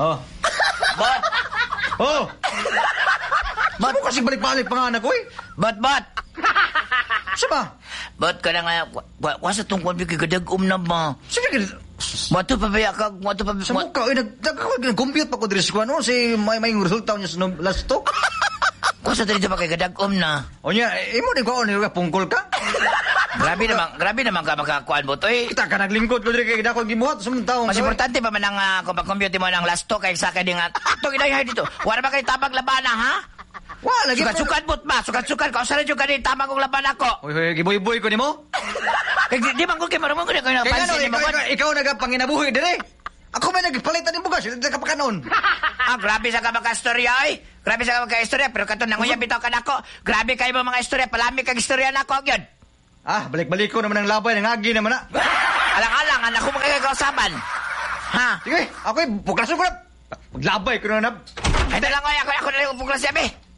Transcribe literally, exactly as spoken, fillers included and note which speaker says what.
Speaker 1: Oh.
Speaker 2: Bot!
Speaker 1: Oh! Ba't mo kasi balik-balik panganak ko eh?
Speaker 2: Bot, bot!
Speaker 1: Siya ba?
Speaker 2: Bot ka na nga, wa- wasa tungkol yung kagadagom na ba?
Speaker 1: Sige,
Speaker 2: Wato pa ba ka, wato pa ba?
Speaker 1: sa mukha, eh, nag- nag- nag-compute pa ko diri sa ano, si may may resulta niya sa nung last talk.
Speaker 2: Kung sa dito pa kay kadagom na.
Speaker 1: O niya, eh, imo din ko, ano, pungkol ka?
Speaker 2: Grabe naman, grabe naman ka makakuan mo to eh.
Speaker 1: Kita ka naglingkod ko diri kay dako gibuhat sa mga taong.
Speaker 2: Mas importante pa man ang uh, kung pag-compute mo ng last talk kay sa kay nga. Ito ginahay dito. Wala ba kay tabag labana ha?
Speaker 1: Wala lagi.
Speaker 2: Sukat-sukat bot ba? Sukat-sukat ka. Usalan yung kanil tama kong laban ako.
Speaker 1: Oy, oy, giboy-boy ko nimo.
Speaker 2: Eh, di, di man ko kayo marunong ko na kayo
Speaker 1: Kaya ano,
Speaker 2: napansin ni
Speaker 1: ikaw,
Speaker 2: mo.
Speaker 1: ikaw, ikaw nagapanginabuhi diri. Ako may nagpalitan ng bugas, hindi ka pa kanon.
Speaker 2: Ah, grabe sa ka mga-istorya ay. Grabe sa ka mga-istorya. Pero kato nanguya bitaw ka na ako. Grabe kayo mga istorya. Palami kag istorya na ako yun.
Speaker 1: Ah, balik-balik ko naman ang labay, nangagi naman na.
Speaker 2: Alang-alang, anak ko magkakausaban. Ha?
Speaker 1: Sige, ako eh, buklasin ko na. Maglabay ko na na.
Speaker 2: Ay, nalang ko, ako, ako na lang upong klase, abe.